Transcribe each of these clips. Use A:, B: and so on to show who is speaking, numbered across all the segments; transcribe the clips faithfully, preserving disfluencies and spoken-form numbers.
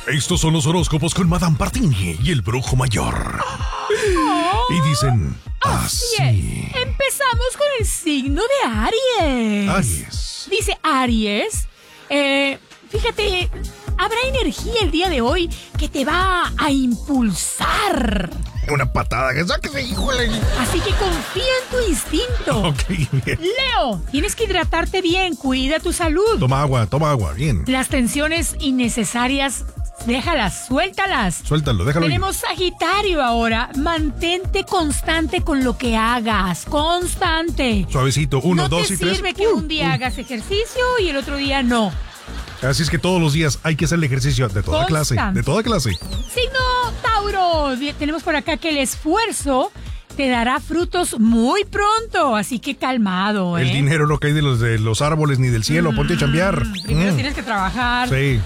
A: Estos son los horóscopos con Madame Pardini y el brujo mayor.
B: Oh,
A: y dicen
B: así
A: así.
B: es. Empezamos con el signo de Aries.
A: Aries.
B: Dice Aries, eh, fíjate, habrá energía el día de hoy que te va a impulsar.
A: Una patada que sáquese, híjole.
B: Así que confía en tu instinto.
A: Ok, bien.
B: Leo, tienes que hidratarte bien, cuida tu salud.
A: Toma agua, toma agua, bien.
B: Las tensiones innecesarias, déjalas, suéltalas.
A: Suéltalo, déjalo.
B: Tenemos Sagitario ahora. Mantente constante con lo que hagas. Constante.
A: Suavecito, uno,
B: no
A: dos
B: te
A: y tres.
B: sirve que
A: Uh,
B: un día
A: uh.
B: hagas ejercicio y el otro día no.
A: Así es que todos los días hay que hacer el ejercicio de toda
B: Constante.
A: clase, de toda clase.
B: Signo Tauro. Tenemos por acá que el esfuerzo te dará frutos muy pronto, así que calmado, ¿eh?
A: El dinero no cae de los de los árboles ni del cielo,
B: Mm,
A: ponte a chambear.
B: Primero
A: Mm.
B: tienes que trabajar.
A: Sí.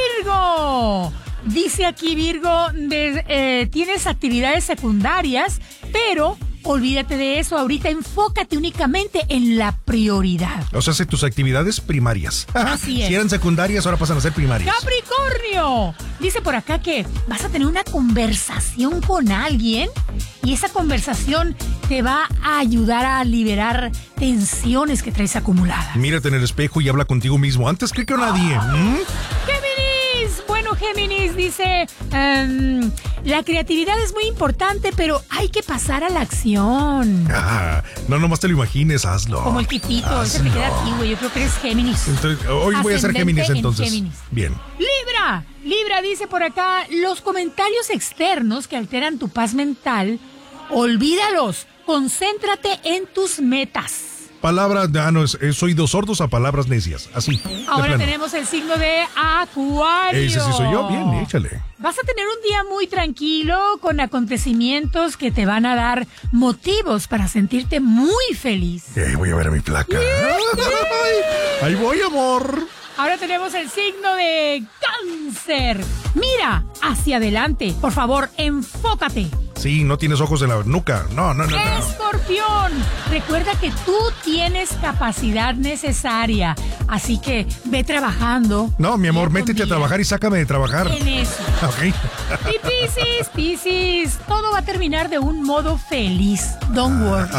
B: Virgo. Dice aquí Virgo, de, eh, tienes actividades secundarias, pero olvídate de eso. Ahorita enfócate únicamente en la prioridad.
A: O sea, hace tus actividades primarias.
B: Así es.
A: Si eran secundarias, ahora pasan a ser primarias.
B: Capricornio. Dice por acá que vas a tener una conversación con alguien y esa conversación te va a ayudar a liberar tensiones que traes acumuladas.
A: Mírate en el espejo y habla contigo mismo. Antes que con nadie. ¿Mm?
B: Géminis. Bueno, Géminis dice, um, la creatividad es muy importante, pero hay que pasar a la acción.
A: Ah, no, nomás te lo imagines, hazlo.
B: Como el tipito, ese te
A: Hazlo.
B: queda aquí, güey. Yo creo que eres Géminis.
A: Entonces, hoy voy a ser
B: Ascendente
A: Géminis
B: en
A: entonces.
B: Géminis.
A: Bien.
B: Libra. Libra dice por acá, los comentarios externos que alteran tu paz mental, olvídalos. Concéntrate en tus metas.
A: Palabras, ah, no, es, es oídos sordos a palabras necias. Así. de
B: Ahora
A: plano.
B: tenemos el signo de Acuario.
A: Ese sí soy yo. Bien, échale.
B: Vas a tener un día muy tranquilo con acontecimientos que te van a dar motivos para sentirte muy feliz.
A: Eh, voy a ver a mi placa. Ay, ahí voy, amor.
B: Ahora tenemos el signo de Cáncer. Mira hacia adelante. Por favor, enfócate.
A: Sí, no tienes ojos en la nuca. No, no, no, no.
B: Escorpión, recuerda que tú tienes capacidad necesaria, así que ve trabajando.
A: No, mi amor,
B: día con
A: métete a
B: día
A: trabajar y sácame de trabajar.
B: en eso.
A: Ok.
B: Y Piscis, Piscis, todo va a terminar de un modo feliz. Don't worry.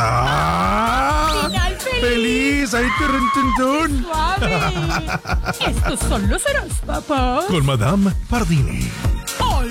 A: ¡Ah!
B: Final feliz.
A: ¡Feliz! ¡Ahí te rententón!
B: Suave. Estos son los horóscopos.
A: Con Madame Pardini.